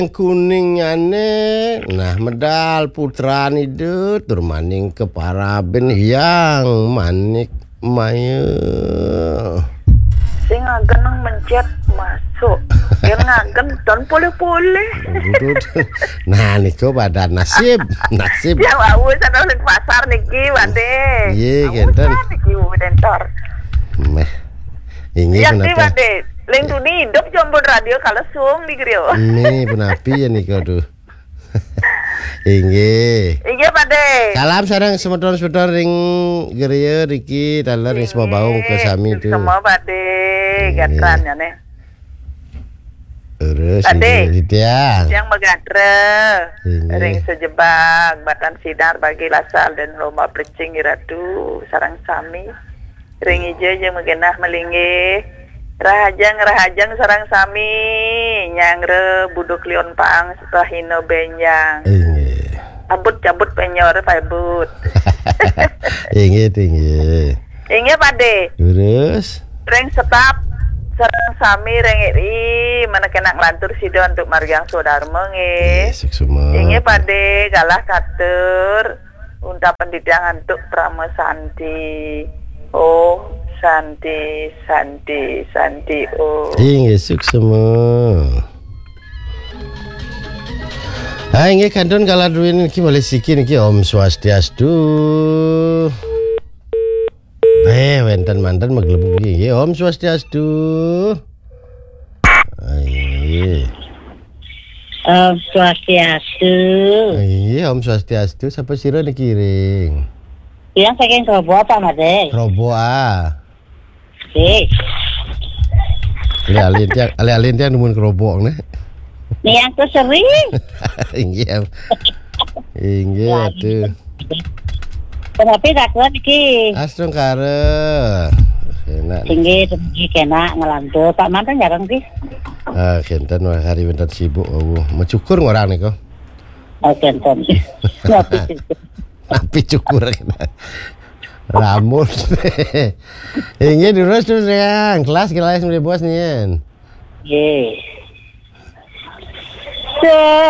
kuningane nah medal putrani de tur maning keparaben yang manik maye sing agen mencet masuk yang agen don boleh-boleh nah niku pada nasib ya wau sana ning pasar niki Bade iya genten niki dentor meh ini ya sih Bade leng tuni hidup jombon radio kalau sung di griyo ini penapi ya niku aduh Inggih Bade salam sareng semedon-semedon ring griya Riki daler ring semua baung ke sami tu semua Bade gatran ya nih terus Bade dia yang megadre ring sejebak batan sinar bagi lasal dan lomba plecing iratu sarang sami ring ijo jeung megenah melingih rahajang sarang sami nyangre buduk lion paang rahino benjang cabut penyor paibut inggih Bade terus ring setap sareng sami reng iri mana kena nglantur sido untuk margang sodarma nge inge Bade galah katur unta pendidikan untuk Prama Santi oh Santi oh inge suksema inge kandon kala duwin iki boleh siki niki Om Swastiastu wenten manten maglebuk iki Om Swastiastu Om Swastiastu iya Om Swastiastu sapa sira niki ring yang saking Robo apa Made Robo Oke. alin dia nemuin kerobok nih. Nih aku sering. Inggih atuh. Tapi takon iki. Asrung kare. Enak. Tinggi kena ngelantur. Pak mantan jarang sih. Kenten wah hari bentar sibuk mencukur ngorang nih kok. Kenten. Tapi cukur Rambut. Ini terus yang kelas mulai bos nih. Ye.